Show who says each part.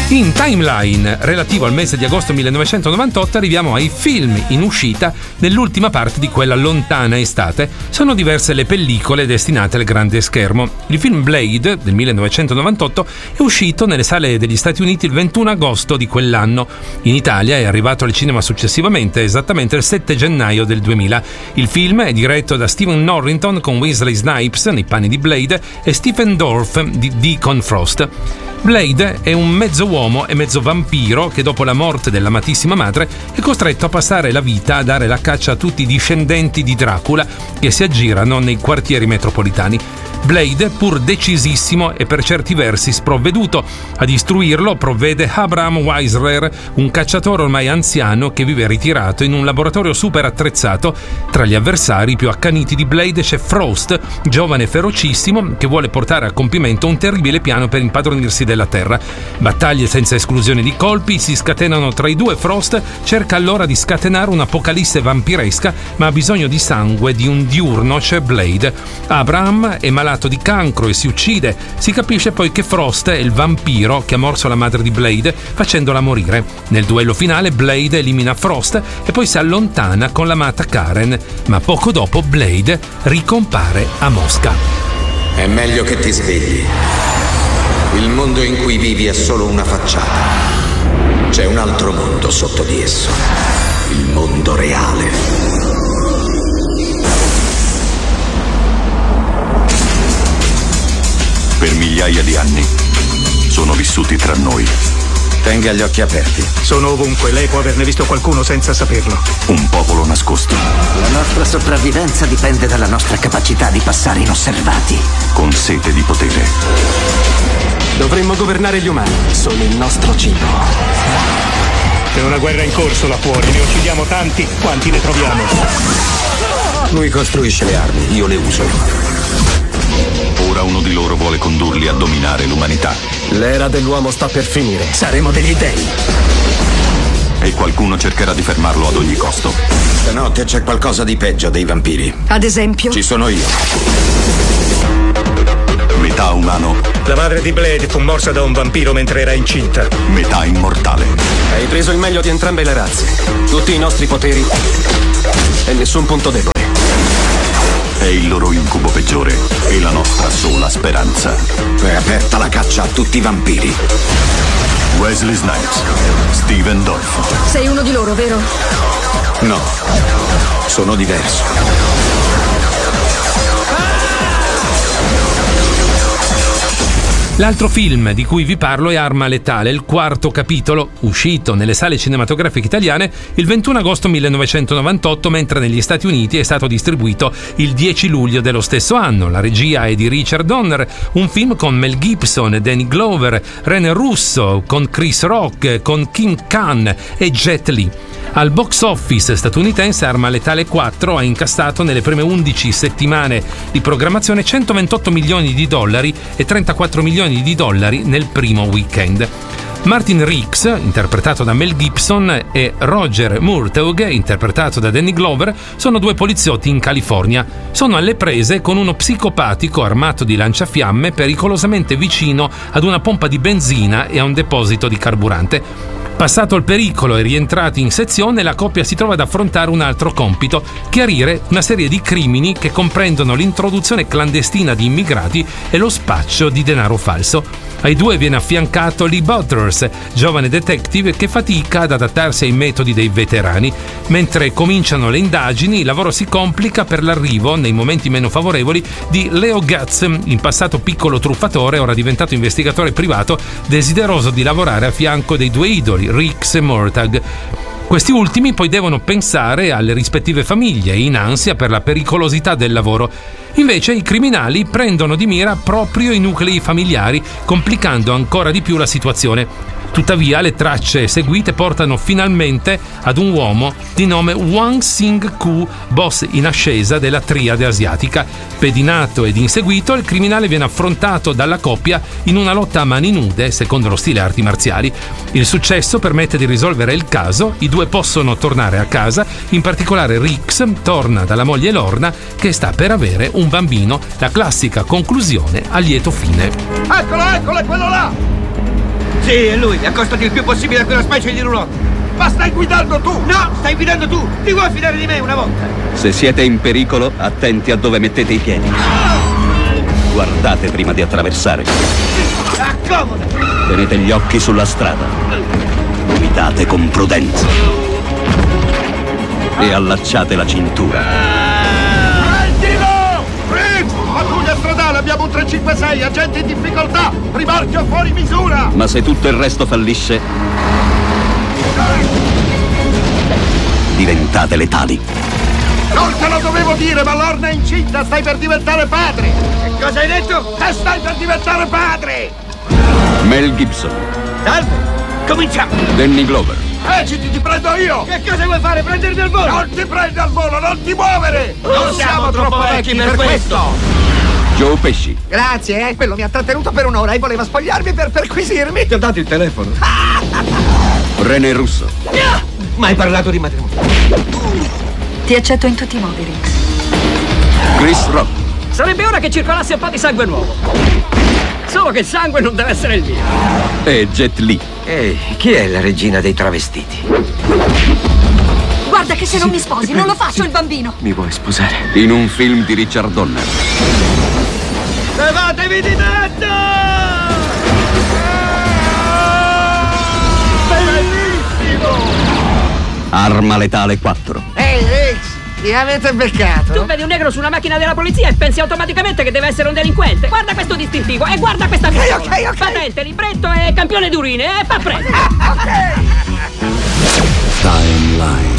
Speaker 1: In timeline relativo al mese di agosto 1998 arriviamo ai film in uscita nell'ultima parte di quella lontana estate. Sono diverse le pellicole destinate al grande schermo. Il film Blade del 1998 è uscito nelle sale degli Stati Uniti il 21 agosto di quell'anno. In Italia è arrivato al cinema successivamente, esattamente il 7 gennaio del 2000. Il film è diretto da Stephen Norrington con Wesley Snipes nei panni di Blade e Stephen Dorff di Deacon Frost. Blade è un mezzo uomo e mezzo vampiro che dopo la morte dell'amatissima madre è costretto a passare la vita a dare la caccia a tutti i discendenti di Dracula che si aggirano nei quartieri metropolitani. Blade, pur decisissimo e per certi versi sprovveduto, a istruirlo provvede Abraham Weisler, un cacciatore ormai anziano che vive ritirato in un laboratorio super attrezzato. Tra gli avversari più accaniti di Blade c'è Frost, giovane e ferocissimo, che vuole portare a compimento un terribile piano per impadronirsi della Terra. Battaglie senza esclusione di colpi si scatenano tra i due. Frost cerca allora di scatenare un'apocalisse vampiresca, ma ha bisogno di sangue di un diurno, cioè Blade. Abraham è malato di cancro e si uccide. Si capisce poi che Frost è il vampiro che ha morso la madre di Blade facendola morire. Nel duello finale Blade elimina Frost e poi si allontana con l'amata Karen, ma poco dopo Blade ricompare a Mosca.
Speaker 2: È meglio che ti svegli. Il mondo in cui vivi è solo una facciata. C'è un altro mondo sotto di esso. Il mondo reale.
Speaker 3: Per migliaia di anni sono vissuti tra noi.
Speaker 2: Tenga gli occhi aperti.
Speaker 4: Sono ovunque, lei può averne visto qualcuno senza saperlo.
Speaker 3: Un popolo nascosto.
Speaker 5: La nostra sopravvivenza dipende dalla nostra capacità di passare inosservati.
Speaker 3: Con sete di potere.
Speaker 4: Dovremmo governare gli umani. Sono il nostro cibo. C'è una guerra in corso là fuori, ne uccidiamo tanti quanti ne troviamo.
Speaker 2: Lui costruisce le armi, io le uso.
Speaker 3: Ora uno di loro vuole condurli a dominare l'umanità.
Speaker 4: L'era dell'uomo sta per finire. Saremo degli dei.
Speaker 3: E qualcuno cercherà di fermarlo ad ogni costo.
Speaker 2: Stanotte c'è qualcosa di peggio dei vampiri.
Speaker 6: Ad esempio?
Speaker 2: Ci sono io.
Speaker 3: Metà umano.
Speaker 4: La madre di Blade fu morsa da un vampiro mentre era incinta.
Speaker 3: Metà immortale.
Speaker 4: Hai preso il meglio di entrambe le razze. Tutti i nostri poteri e nessun punto debole.
Speaker 3: È il loro incubo peggiore e la nostra sola speranza.
Speaker 2: È aperta la caccia a tutti i vampiri.
Speaker 3: Wesley Snipes, Stephen Dorff.
Speaker 6: Sei uno di loro, vero?
Speaker 2: No, sono diverso.
Speaker 1: L'altro film di cui vi parlo è Arma Letale, il quarto capitolo, uscito nelle sale cinematografiche italiane il 21 agosto 1998, mentre negli Stati Uniti è stato distribuito il 10 luglio dello stesso anno. La regia è di Richard Donner, un film con Mel Gibson, Danny Glover, René Russo, con Chris Rock, con Kim Khan e Jet Li. Al box office statunitense Arma Letale 4 ha incassato nelle prime 11 settimane di programmazione $128 milioni e $34 milioni nel primo weekend. Martin Riggs, interpretato da Mel Gibson, e Roger Murtaugh, interpretato da Danny Glover, sono due poliziotti in California. Sono alle prese con uno psicopatico armato di lanciafiamme pericolosamente vicino ad una pompa di benzina e a un deposito di carburante. Passato il pericolo e rientrati in sezione, la coppia si trova ad affrontare un altro compito: chiarire una serie di crimini che comprendono l'introduzione clandestina di immigrati e lo spaccio di denaro falso. Ai due viene affiancato Lee Butters, giovane detective che fatica ad adattarsi ai metodi dei veterani. Mentre cominciano le indagini, il lavoro si complica per l'arrivo, nei momenti meno favorevoli, di Leo Gatz, in passato piccolo truffatore, ora diventato investigatore privato, desideroso di lavorare a fianco dei due idoli, Riggs e Murtaugh. Questi ultimi poi devono pensare alle rispettive famiglie, in ansia per la pericolosità del lavoro. Invece i criminali prendono di mira proprio i nuclei familiari, complicando ancora di più la situazione. Tuttavia le tracce seguite portano finalmente ad un uomo di nome Wang Sing-ku, boss in ascesa della triade asiatica. Pedinato ed inseguito, il criminale viene affrontato dalla coppia in una lotta a mani nude secondo lo stile arti marziali. Il successo permette di risolvere il caso, i due possono tornare a casa, in particolare Riggs torna dalla moglie Lorna che sta per avere un bambino, la classica conclusione a lieto fine.
Speaker 7: Eccolo, è quello là!
Speaker 6: Sì, è lui. Accostati il più possibile a quella specie di roulotte.
Speaker 4: Ma stai guidando tu!
Speaker 6: No, stai guidando tu. Ti vuoi fidare di me una volta?
Speaker 3: Se siete in pericolo, attenti a dove mettete i piedi. Guardate prima di attraversare.
Speaker 6: Accomoda.
Speaker 3: Tenete gli occhi sulla strada. Guidate con prudenza. E allacciate la cintura.
Speaker 4: Prendilo! Fritz! Pattuglia stradale, abbiamo un 356, agente in difficoltà! Rimorchio fuori misura!
Speaker 3: Ma se tutto il resto fallisce, diventate letali.
Speaker 4: Non te lo dovevo dire, ma Lorna è incinta, stai per diventare padre!
Speaker 6: Che cosa hai detto?
Speaker 4: E stai per diventare padre!
Speaker 3: Mel Gibson,
Speaker 6: Salve. Cominciamo.
Speaker 3: Danny Glover,
Speaker 4: Agiti, ti prendo io!
Speaker 6: Che cosa vuoi fare? Prendermi al volo?
Speaker 4: Non ti prendi al volo, non ti muovere!
Speaker 6: Non siamo troppo vecchi per questo!
Speaker 3: Joe Pesci,
Speaker 7: Grazie, quello mi ha trattenuto per un'ora e voleva spogliarmi per perquisirmi.
Speaker 6: Ti ho dato il telefono.
Speaker 3: René Russo,
Speaker 6: Mai parlato di matrimonio.
Speaker 8: Ti accetto in tutti i modi, Rex.
Speaker 3: Chris Rock,
Speaker 9: Sarebbe ora che circolasse un po' di sangue nuovo. Solo che il sangue non deve essere il mio.
Speaker 3: e Jet Li.
Speaker 6: Ehi, chi è la regina dei travestiti?
Speaker 8: Guarda che se non mi sposi non lo faccio il bambino.
Speaker 6: Mi vuoi sposare?
Speaker 3: In un film di Richard Donner.
Speaker 6: Levatevi di mezzo!
Speaker 4: Bellissimo!
Speaker 3: Arma letale 4.
Speaker 7: Ehi, Rex, ti avete beccato?
Speaker 9: Tu vedi un negro su una macchina della polizia e pensi automaticamente che deve essere un delinquente. Guarda questo distintivo e guarda questa pistola.
Speaker 7: ok.
Speaker 9: Patente, libretto e campione d'urine e fa preso.
Speaker 3: Timeline.